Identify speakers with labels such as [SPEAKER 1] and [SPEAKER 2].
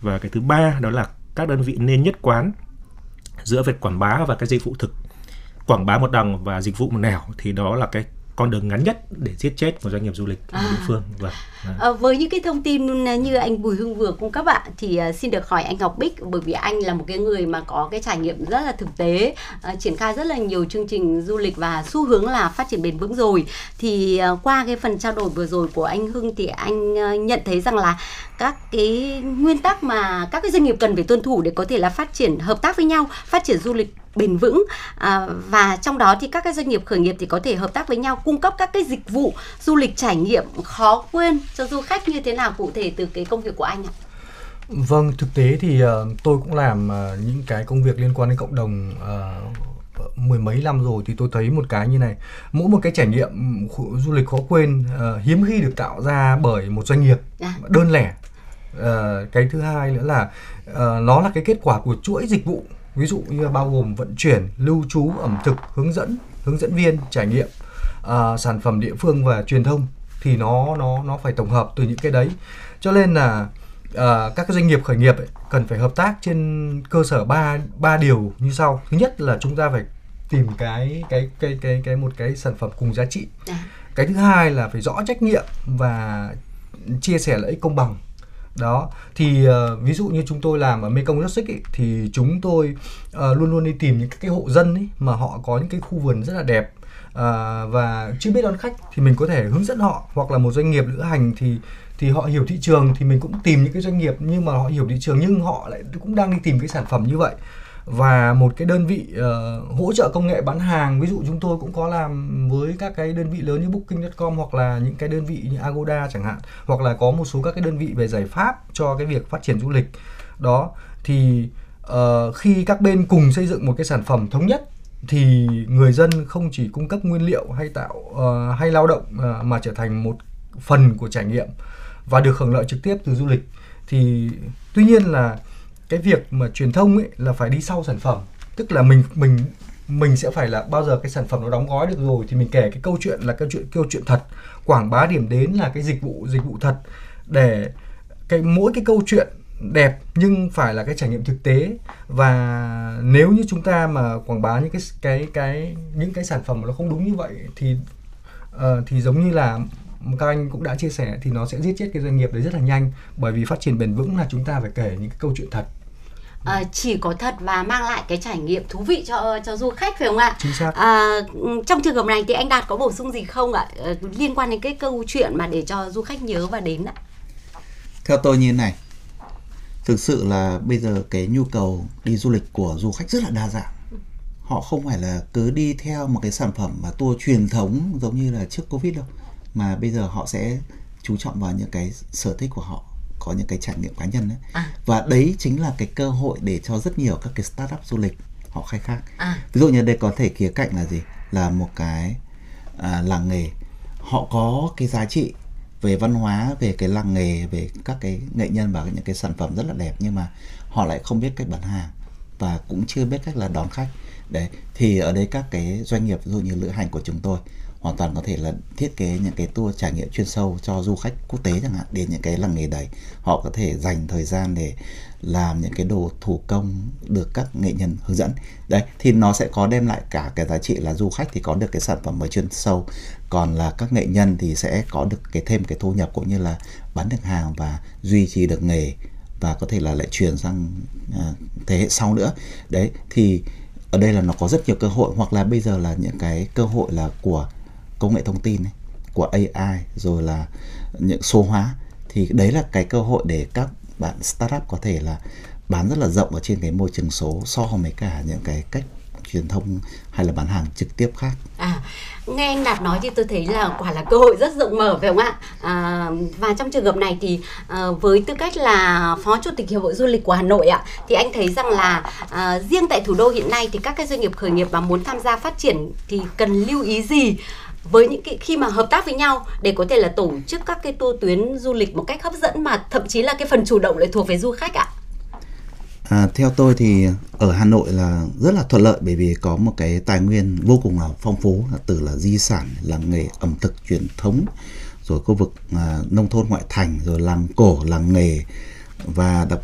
[SPEAKER 1] Và cái thứ ba đó là các đơn vị nên nhất quán giữa việc quảng bá và cái dịch vụ thực. Quảng bá một đằng và dịch vụ một nẻo thì đó là cái con đường ngắn nhất để giết chết một doanh nghiệp du lịch ở địa phương.
[SPEAKER 2] Với những cái thông tin như anh Bùi Hưng vừa cung cấp ạ, thì xin được hỏi anh Ngọc Bích, bởi vì anh là một cái người mà có cái trải nghiệm rất là thực tế, triển khai rất là nhiều chương trình du lịch và xu hướng là phát triển bền vững rồi. Thì qua cái phần trao đổi vừa rồi của anh Hưng thì anh nhận thấy rằng là các cái nguyên tắc mà các cái doanh nghiệp cần phải tuân thủ để có thể là phát triển hợp tác với nhau, phát triển du lịch bền vững, và trong đó thì các cái doanh nghiệp khởi nghiệp thì có thể hợp tác với nhau cung cấp các cái dịch vụ du lịch trải nghiệm khó quên cho du khách như thế nào, cụ thể từ cái công việc của anh ạ?
[SPEAKER 3] Vâng, thực tế thì tôi cũng làm những cái công việc liên quan đến cộng đồng mười mấy năm rồi, thì tôi thấy một cái như này: mỗi một cái trải nghiệm du lịch khó quên hiếm khi được tạo ra bởi một doanh nghiệp đơn lẻ. Cái thứ hai nữa là nó là cái kết quả của chuỗi dịch vụ, ví dụ như bao gồm vận chuyển, lưu trú, ẩm thực, hướng dẫn viên trải nghiệm, sản phẩm địa phương và truyền thông, thì nó phải tổng hợp từ những cái đấy. Cho nên là các doanh nghiệp khởi nghiệp cần phải hợp tác trên cơ sở ba điều như sau. Thứ nhất là chúng ta phải tìm một cái sản phẩm cùng giá trị. Cái thứ hai là phải rõ trách nhiệm và chia sẻ lợi ích công bằng. Đó, thì ví dụ như chúng tôi làm ở Mekong Logistics thì chúng tôi luôn luôn đi tìm những cái hộ dân mà họ có những cái khu vườn rất là đẹp, và chưa biết đón khách thì mình có thể hướng dẫn họ, hoặc là một doanh nghiệp lữ hành thì họ hiểu thị trường thì mình cũng tìm những cái doanh nghiệp nhưng mà họ hiểu thị trường nhưng họ lại cũng đang đi tìm cái sản phẩm như vậy. Và một cái đơn vị hỗ trợ công nghệ bán hàng, ví dụ chúng tôi cũng có làm với các cái đơn vị lớn như Booking.com hoặc là những cái đơn vị như Agoda chẳng hạn, hoặc là có một số các cái đơn vị về giải pháp cho cái việc phát triển du lịch. Đó, thì khi các bên cùng xây dựng một cái sản phẩm thống nhất thì người dân không chỉ cung cấp nguyên liệu hay lao động mà trở thành một phần của trải nghiệm và được hưởng lợi trực tiếp từ du lịch. Thì tuy nhiên là cái việc mà truyền thông là phải đi sau sản phẩm, tức là mình sẽ phải là bao giờ cái sản phẩm nó đóng gói được rồi thì mình kể cái câu chuyện là câu chuyện thật, quảng bá điểm đến là cái dịch vụ thật, để mỗi cái câu chuyện đẹp nhưng phải là cái trải nghiệm thực tế. Và nếu như chúng ta mà quảng bá những cái sản phẩm mà nó không đúng như vậy thì giống như là các anh cũng đã chia sẻ thì nó sẽ giết chết cái doanh nghiệp đấy rất là nhanh, bởi vì phát triển bền vững là chúng ta phải kể những cái câu chuyện thật.
[SPEAKER 2] Chỉ có thật và mang lại cái trải nghiệm thú vị cho du khách, phải không ạ?
[SPEAKER 3] Chính xác.
[SPEAKER 2] Trong trường hợp này thì anh Đạt có bổ sung gì không ạ, liên quan đến cái câu chuyện mà để cho du khách nhớ và đến ạ?
[SPEAKER 4] Theo tôi như thế này, thực sự là bây giờ cái nhu cầu đi du lịch của du khách rất là đa dạng. Họ không phải là cứ đi theo một cái sản phẩm mà tour truyền thống giống như là trước Covid đâu, mà bây giờ họ sẽ chú trọng vào những cái sở thích của họ, có những cái trải nghiệm cá nhân đấy. Và đấy chính là cái cơ hội để cho rất nhiều các cái startup du lịch họ khai thác. Ví dụ như đây có thể khía cạnh là gì? Là một cái làng nghề, họ có cái giá trị về văn hóa, về cái làng nghề, về các cái nghệ nhân và những cái sản phẩm rất là đẹp, nhưng mà họ lại không biết cách bán hàng và cũng chưa biết cách là đón khách. Đấy, thì ở đây các cái doanh nghiệp ví dụ như lữ hành của chúng tôi hoàn toàn có thể là thiết kế những cái tour trải nghiệm chuyên sâu cho du khách quốc tế chẳng hạn, đến những cái làng nghề đấy. Họ có thể dành thời gian để làm những cái đồ thủ công được các nghệ nhân hướng dẫn. Đấy, thì nó sẽ có đem lại cả cái giá trị là du khách thì có được cái sản phẩm mới chuyên sâu, còn là các nghệ nhân thì sẽ có được thêm cái thu nhập cũng như là bán được hàng và duy trì được nghề và có thể là lại truyền sang thế hệ sau nữa. Đấy, thì ở đây là nó có rất nhiều cơ hội, hoặc là bây giờ là những cái cơ hội là của công nghệ thông tin ấy, của AI, rồi là những số hóa, thì đấy là cái cơ hội để các bạn startup có thể là bán rất là rộng ở trên cái môi trường số so với cả những cái cách truyền thông hay là bán hàng trực tiếp khác.
[SPEAKER 2] Nghe anh Đạt nói thì tôi thấy là quả là cơ hội rất rộng mở, phải không ạ? Và trong trường hợp này thì với tư cách là Phó Chủ tịch Hiệp hội Du lịch của Hà Nội ạ, thì anh thấy rằng là riêng tại thủ đô hiện nay thì các cái doanh nghiệp khởi nghiệp mà muốn tham gia phát triển thì cần lưu ý gì với những cái khi mà hợp tác với nhau để có thể là tổ chức các cái tour tuyến du lịch một cách hấp dẫn mà thậm chí là cái phần chủ động lại thuộc về du khách ạ?
[SPEAKER 4] Theo tôi thì ở Hà Nội là rất là thuận lợi, bởi vì có một cái tài nguyên vô cùng là phong phú, từ là di sản, làng nghề, ẩm thực truyền thống, rồi khu vực nông thôn ngoại thành, rồi làng cổ, làng nghề, và đặc